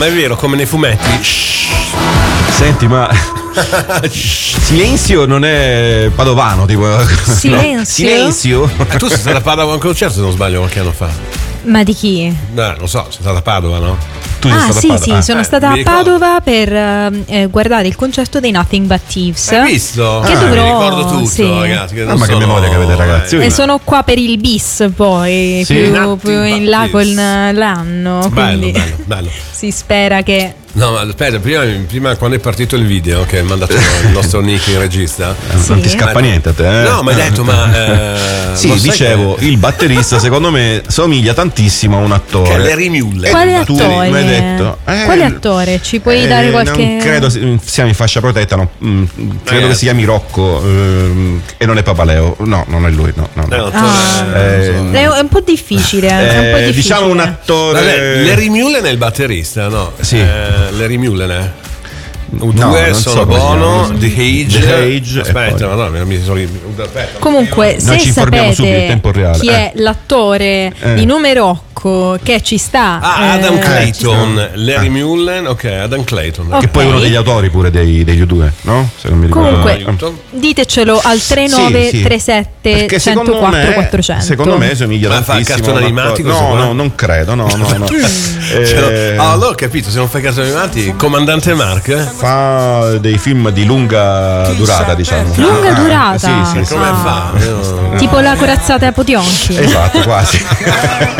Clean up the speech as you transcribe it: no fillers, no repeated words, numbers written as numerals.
ma è vero, come nei fumetti. Senti, ma Silenzio non è padovano, tipo. Silenzio? No. Silenzio? Tu sei stata a Padova a un concerto, se non sbaglio, qualche anno fa. Ma di chi? Non so, sei stata a Padova, no? Tu sei stata a Padova? Sì, sono stata mi a ricordo. Padova per guardare il concerto dei Nothing But Thieves. Hai visto? Che Mi dovrò. ricordo tutto, sì. ragazzi. Che non Ma che sono- memoria che avete, ragazzi. E sono qua per il bis poi, Sì. più Nothing in But là con Thieves. l'anno. Bello, Quindi bello, bello. si spera che. No, ma aspetta, prima quando è partito il video che ha mandato il nostro Nick, il regista. Non ti scappa niente a te, eh? No, ma hai detto, ma sì, lo sai dicevo, il batterista secondo me somiglia tantissimo a un attore. che è Larry Muller. Quale tu attore? mi hai detto? Quale attore? Ci puoi dare qualche. Non credo sia in fascia protetta, no. Credo Ragazzi. che si chiami Rocco e non è Papaleo. No, non è lui, no. È un attore, non so. È un po' difficile. È un po' difficile. diciamo un attore. Vabbè, Larry Mullen è il batterista, no? Sì. Larry Mullen è. No, U2 non sono so come si Bono, chiama. The Age. The Age, Aspetta, e poi- ma no, mi sono. Aspetta. Comunque, Noi ci se informiamo subito in sapete tempo reale. chi è l'attore di nome Rocco che ci sta. Adam ci Clayton, Larry Mullen, ok, Adam Clayton. Ok. Che poi è uno degli autori pure degli U2, no? Se non mi ricordo. Comunque, Aiuto. ditecelo al 3937 Perché secondo 104 me, 400. secondo me somiglia Ma fa tantissimo cartoni a un animati attore. questo No, qua? no, non credo, no. Allora ho capito, se non fai cartoni animati, Comandante Mark. Fa dei film di lunga durata, diciamo. Lunga durata? Sì, sì, sì. Come Ah. fa? Io- Tipo la corazzata a Potionchi. Esatto, quasi.